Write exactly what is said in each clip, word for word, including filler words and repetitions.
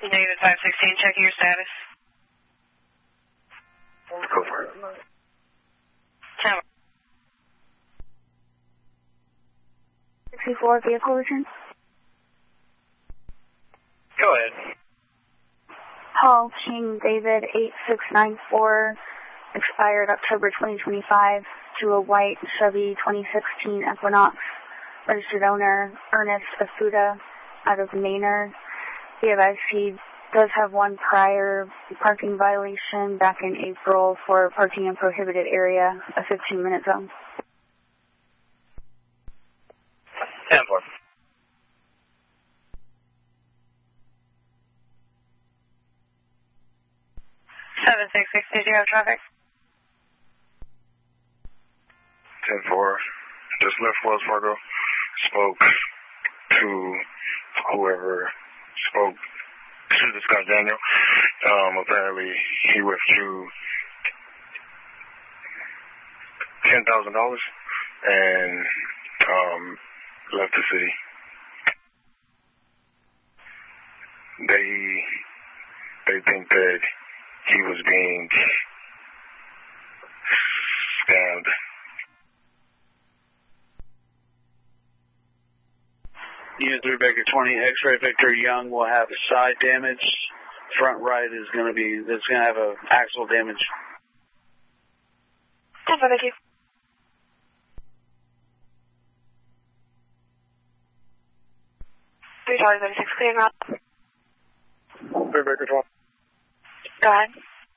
David five sixteen, checking your status. Go for it. Tower. sixty-four, vehicle return. Go ahead. Paul King David eight six nine four, expired October twenty twenty-five, to a white Chevy twenty sixteen Equinox, registered owner Ernest Afuda, out of Maynard. The advice he does have one prior parking violation back in April for parking in prohibited area, a fifteen minute zone. ten four. seven six six, did you have traffic? ten four. Just left Wells Fargo. Spoke to whoever spoke to this guy, Daniel. Um, apparently, he withdrew ten thousand dollars and um, left the city. They, they think that he was being scammed. Unit three Baker twenty, X-ray Victor Young will have side damage. Front right is going to be, it's going to have a axle damage. ten four, thank you. three Charlie thirty-six, clearing route. three Baker twenty. Go ahead.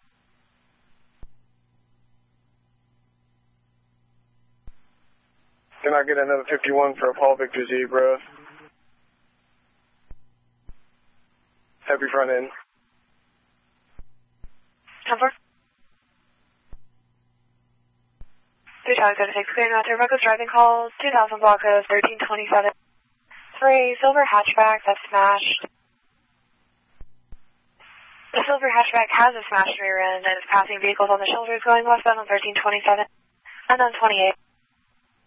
Can I get another fifty-one for Paul Victor Z, bro? Heavy front end. ten four. three Charlie thirty-six, clearing route to Rebecca's driving calls, two thousand block code thirteen twenty-seven. Three silver hatchback that's smashed. The silver hatchback has a smashed rear end and is passing vehicles on the shoulders going westbound on thirteen twenty-seven and then twenty-eight.